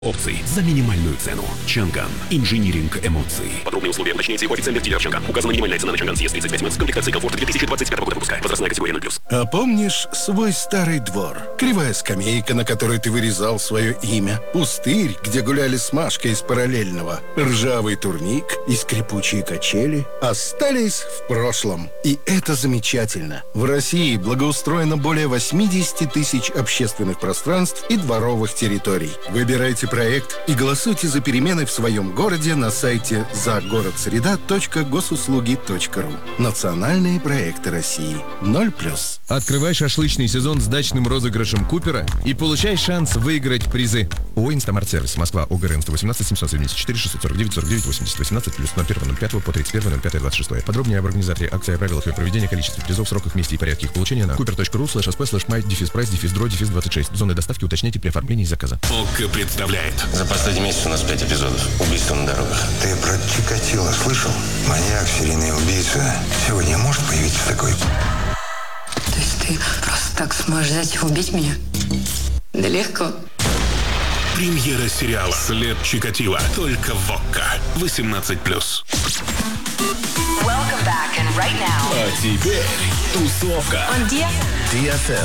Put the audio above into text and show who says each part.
Speaker 1: опций за минимальную цену. Чанган. Инжиниринг эмоций. Подробные условия уточняйте в официальных дилерах Чанган. Указана минимальная цена на Чанган CS35 Max. Комплектация комфорт 2025 года выпуска. Возрастная категория 0+.
Speaker 2: А помнишь свой старый двор? Кривая скамейка, на которой ты вырезал свое имя. Пустырь, где гуляли с Машкой из параллельного. Ржавый турник и скрипучие качели остались в прошлом. И это замечательно. В России благоустроено более 80 тысяч общественных пространств и дворовых территорий. Выбирайте проект и голосуйте за перемены в своем городе на сайте загородсреда.госуслуги.ру. Национальные проекты России. 0+.
Speaker 3: Открывай шашлычный сезон с дачным розыгрышем Купера и получай шанс выиграть призы. ООО «Инстамарт-сервис», Москва, ОГРН 118 774 649 49 80 18 плюс 01.05 по 31.05.26. Подробнее об организаторе акции, о правилах ее проведения, количестве призов, сроках, месте и порядке их получения на cooper.ru/sp/my-price-draw-26. Зоны доставки уточняйте при оформлении заказа.
Speaker 1: ОККО представляет.
Speaker 4: За последний месяц у нас 5 эпизодов. Убийства на дорогах.
Speaker 5: Ты про Чикатило слышал? Маньяк, серийный убийца. Сегодня может появиться такой?
Speaker 6: То есть ты просто так сможешь взять и убить меня? Да легко.
Speaker 1: Премьера сериала «След Чикатило». Только в ОККО. 18+.
Speaker 7: Welcome back, and right now
Speaker 1: А теперь тусовка.
Speaker 7: on DFM.
Speaker 2: DFM.